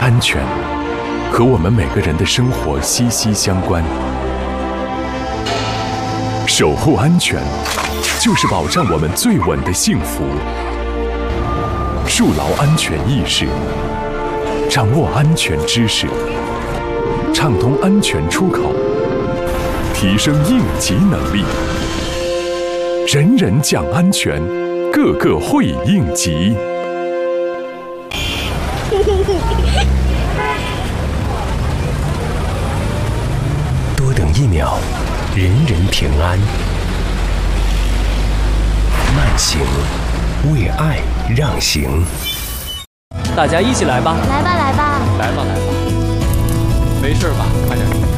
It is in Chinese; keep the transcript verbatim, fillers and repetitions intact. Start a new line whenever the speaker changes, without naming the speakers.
安全和我们每个人的生活息息相关。守护安全，就是保障我们最稳的幸福。树牢安全意识，掌握安全知识，畅通安全出口，提升应急能力，人人讲安全，个个会应急。
多等一秒，人人平安。慢行，为爱让行。
大家一起来吧！
来吧，来吧，
来吧，来吧！没事吧？快点。